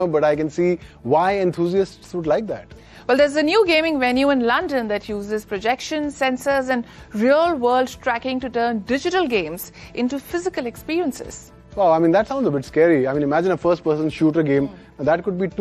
but I can see why enthusiasts would like that. Well, there's a new gaming venue in London that uses projections, sensors and real-world tracking to turn digital games into physical experiences. Wow, I mean, that sounds a bit scary. I mean, imagine a first-person shooter game. That could be too